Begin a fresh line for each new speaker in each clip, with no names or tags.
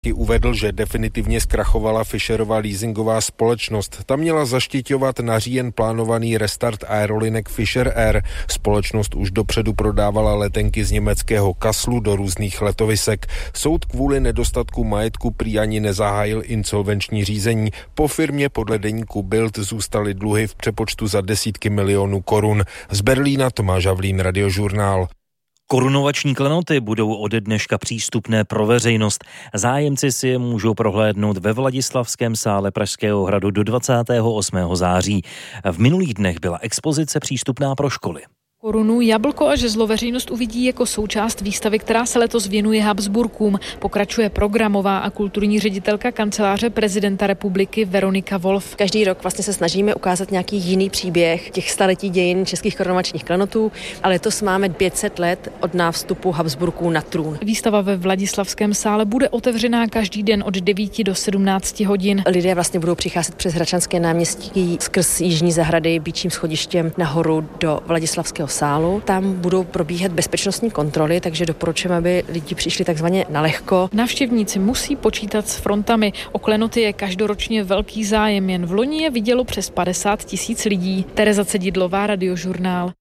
Uvedl, že definitivně zkrachovala Fischerova leasingová společnost. Ta měla zaštiťovat na říjen plánovaný restart aerolinek Fischer Air. Společnost už dopředu prodávala letenky z německého Kasslu do různých letovisek. Soud kvůli nedostatku majetku prý ani nezahájil insolvenční řízení. Po firmě podle deníku Bild zůstaly dluhy v přepočtu za desítky milionů korun. Z Berlína Tomáš Havlín, Radiožurnál.
Korunovační klenoty budou ode dneška přístupné pro veřejnost. Zájemci si je můžou prohlédnout ve Vladislavském sále Pražského hradu do 28. září. V minulých dnech byla expozice přístupná pro školy.
Korunu, jablko a žezlo veřejnost uvidí jako součást výstavy, která se letos věnuje Habsburkům. Pokračuje programová a kulturní ředitelka kanceláře prezidenta republiky Veronika Wolf.
Každý rok vlastně se snažíme ukázat nějaký jiný příběh těch staletí dějin českých korunovačních klenotů, ale letos máme 500 let od návstupu Habsburků na trůn.
Výstava ve Vladislavském sále bude otevřená každý den od 9 do 17 hodin.
Lidé vlastně budou přicházet přes Hradčanské náměstí skrz Jižní zahrady býčím schodištěm nahoru do Vladislavského sálu. Tam budou probíhat bezpečnostní kontroly, takže doporučujeme, aby lidi přišli takzvaně nalehko.
Návštěvníci musí počítat s frontami. O klenoty je každoročně velký zájem. Jen v loni je vidělo přes 50 000 lidí. Tereza Cedidlová, Radiožurnál.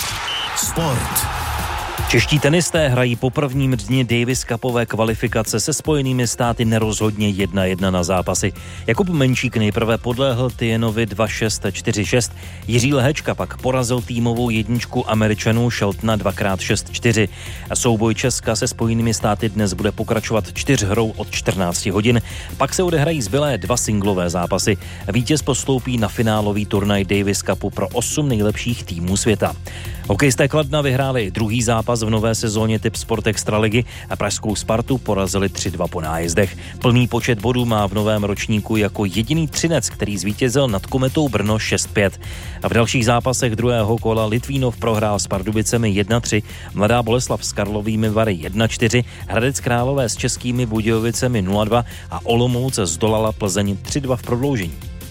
Sport. Čeští tenisté hrají po prvním dni Davis Cupové kvalifikace se Spojenými státy nerozhodně 1-1 na zápasy. Jakub Menčík nejprve podléhl Tienovi 2-6, 4-6. Jiří Lehečka pak porazil týmovou jedničku Američanů Sheltona 2x6-4. Souboj Česka se Spojenými státy dnes bude pokračovat 4hrou od 14 hodin. Pak se odehrají zbylé 2 singlové zápasy. Vítěz postoupí na finálový turnaj Davis Cupu pro 8 nejlepších týmů světa. Hokejisté Kladna vyhráli druhý zápas v nové sezóně Typ Sport Extraligy a pražskou Spartu porazili 3-2 po nájezdech. Plný počet bodů má v novém ročníku jako jediný Třinec, který zvítězil nad Kometou Brno 6-5. A v dalších zápasech druhého kola Litvínov prohrál s Pardubicemi 1-3, Mladá Boleslav s Karlovými Vary 1-4, Hradec Králové s Českými Budějovicemi 0-2 a Olomouc zdolala Plzeň 3-2 v prodloužení.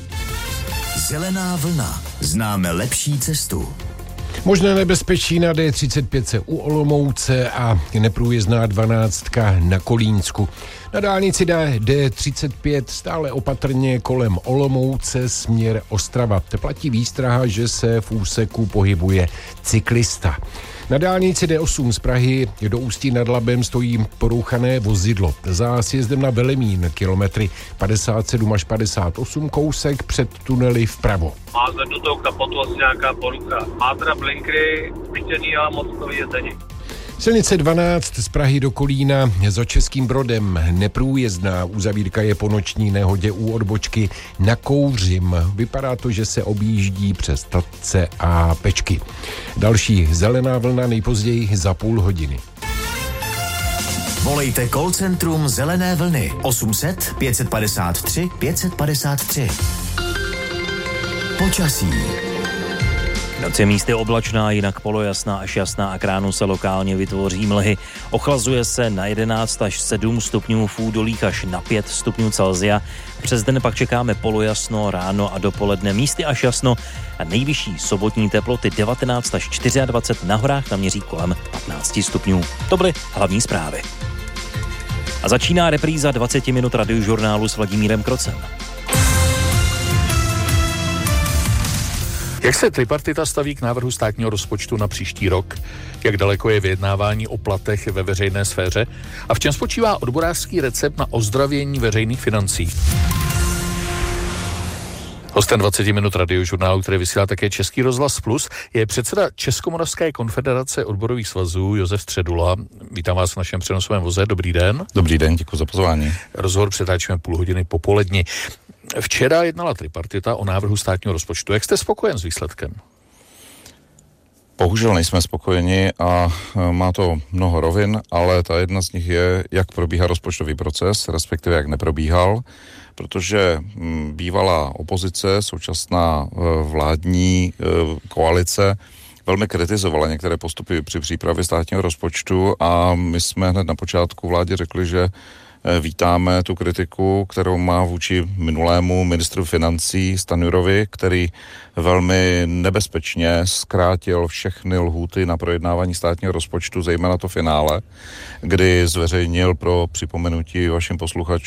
Zelená vlna. Známe lepší cestu.
Možné nebezpečí na D35 u Olomouce a neprůjezdná 12 na Kolínsku. Na dálnici D35 stále opatrně kolem Olomouce směr Ostrava. Platí výstraha, že se v úseku pohybuje cyklista. Na dálnici D8 z Prahy do Ústí nad Labem stojí porouchané vozidlo. Za sjezdem na Velemín kilometry 57 až 58, kousek před tunely vpravo.
Má zvednutou kapotu asi nějaká porucha. Má teda blinkry, vytěný, ale moc to vidět není.
Silnice 12 z Prahy do Kolína za Českým Brodem neprůjezdná. Uzavírka je po noční nehodě u odbočky na Kouřim. Vypadá to, že se objíždí přes Tatce a Pečky. Další zelená vlna nejpozději za půl hodiny.
Volejte call centrum Zelené vlny 800 553 553. Počasí.
Noc je místy oblačná, jinak polojasná až jasná a k ránu se lokálně vytvoří mlhy. Ochlazuje se na 11 až 7 stupňů v údolích až na 5 stupňů Celsia. Přes den pak čekáme polojasno, ráno a dopoledne místy až jasno a nejvyšší sobotní teploty 19 až 24, na horách naměří kolem 15 stupňů. To byly hlavní zprávy. A začíná repríza 20 minut Radiožurnálu s Vladimírem Krocem.
Jak se tripartita staví k návrhu státního rozpočtu na příští rok? Jak daleko je vyjednávání o platech ve veřejné sféře? A v čem spočívá odborářský recept na ozdravění veřejných financí? Hostem 20 minut Radiožurnálu, který vysílá také Český rozhlas Plus, je předseda Českomoravské konfederace odborových svazů Josef Středula. Vítám vás v našem přenosovém voze. Dobrý den.
Dobrý den, děkuji za pozvání.
Rozhovor přetáčíme půl hodiny po poledni. Včera jednala tripartita o návrhu státního rozpočtu. Jak jste spokojen s výsledkem?
Bohužel nejsme spokojeni a má to mnoho rovin, ale ta jedna z nich je, jak probíhá rozpočtový proces, respektive jak neprobíhal, protože bývalá opozice, současná vládní koalice velmi kritizovala některé postupy při přípravě státního rozpočtu a my jsme hned na počátku vládě řekli, že vítáme tu kritiku, kterou má vůči minulému ministru financí Stanjurovi, který velmi nebezpečně zkrátil všechny lhůty na projednávání státního rozpočtu, zejména to finále, kdy zveřejnil pro připomenutí vašim posluchačům